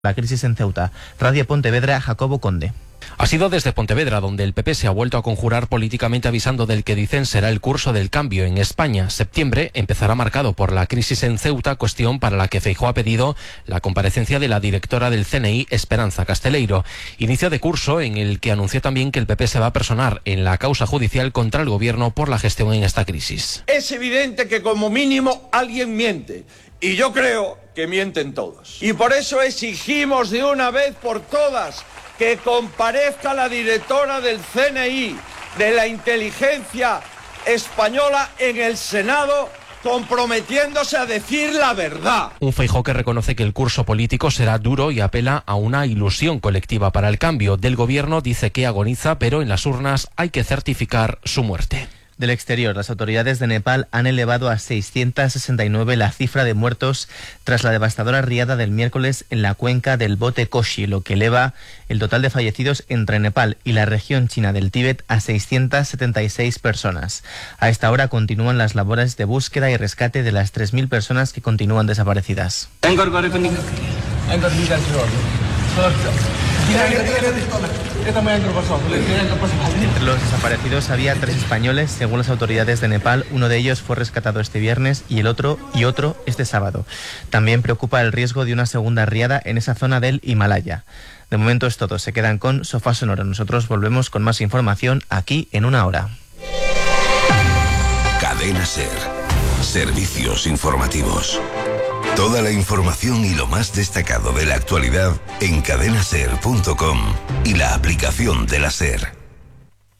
La crisis en Ceuta. Radio Pontevedra, Jacobo Conde. Ha sido desde Pontevedra donde el PP se ha vuelto a conjurar políticamente avisando del que dicen será el curso del cambio en España. Septiembre empezará marcado por la crisis en Ceuta, cuestión para la que Feijóo ha pedido la comparecencia de la directora del CNI, Esperanza Casteleiro. Inicio de curso en el que anunció también que el PP se va a personar en la causa judicial contra el gobierno por la gestión en esta crisis. Es evidente que como mínimo alguien miente. Y yo creo que mienten todos. Y por eso exigimos de una vez por todas que comparezca la directora del CNI, de la inteligencia española, en el Senado, comprometiéndose a decir la verdad. Un Feijóo que reconoce que el curso político será duro y apela a una ilusión colectiva para el cambio. Del gobierno dice que agoniza, pero en las urnas hay que certificar su muerte. Del exterior, las autoridades de Nepal han elevado a 669 la cifra de muertos tras la devastadora riada del miércoles en la cuenca del Bote Koshi, lo que eleva el total de fallecidos entre Nepal y la región china del Tíbet a 676 personas. A esta hora continúan las labores de búsqueda y rescate de las 3.000 personas que continúan desaparecidas. Entre los desaparecidos había 3 españoles, según las autoridades de Nepal. Uno de ellos fue rescatado este viernes y otro este sábado. También preocupa el riesgo de una segunda riada en esa zona del Himalaya. De momento es todo. Se quedan con Sofá Sonoro. Nosotros volvemos con más información aquí en una hora. Cadena SER. Servicios informativos. Toda la información y lo más destacado de la actualidad en cadenaser.com y la aplicación de la SER.